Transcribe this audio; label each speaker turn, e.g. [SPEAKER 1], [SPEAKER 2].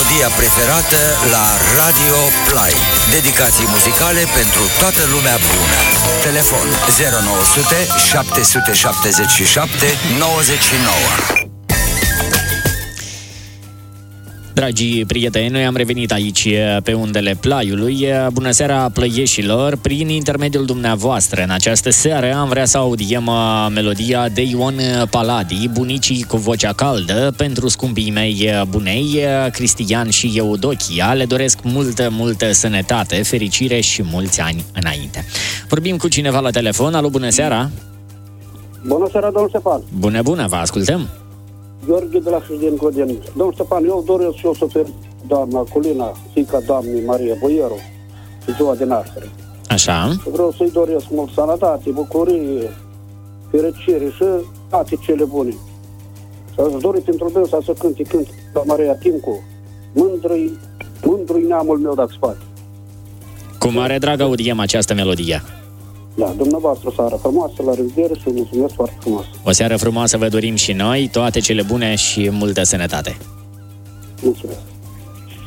[SPEAKER 1] melodia preferată la Radio Play. Dedicații muzicale pentru toată lumea bună. Telefon 0900 777 99.
[SPEAKER 2] Dragii prieteni, noi am revenit aici pe undele Plaiului. Bună seara, plăieșilor! Prin intermediul dumneavoastră, în această seară, am vrea să audiem melodia de Ion Paladi, Bunicii cu vocea caldă, pentru scumpii mei bunei, Cristian și Eudochia. Le doresc multă sănătate, fericire și mulți ani înainte. Vorbim cu cineva la telefon. Alo, bună seara!
[SPEAKER 3] Bună seara, domnul Ștefan!
[SPEAKER 2] Bună, vă ascultăm!
[SPEAKER 3] Gheorghe de la Hâșdeni Clădeni. Domnul Ștefan, eu doresc și eu să ofer doamna Culina, fiica doamnei Maria Boieru, ziua de naștere.
[SPEAKER 2] Așa.
[SPEAKER 3] Vreau să-i doresc mult sănătate, bucurie, fericire și toate cele bune. Și aș dori pentru dânsa să cânte la Maria Timcu, mândru-i neamul meu dacă spate.
[SPEAKER 2] Cu mare drag audiem această melodie.
[SPEAKER 3] Da, dumneavoastră, seara frumoasă, la revedere și mulțumesc foarte frumos.
[SPEAKER 2] O seară frumoasă vă dorim și noi, toate cele bune și multă sănătate.
[SPEAKER 3] Mulțumesc.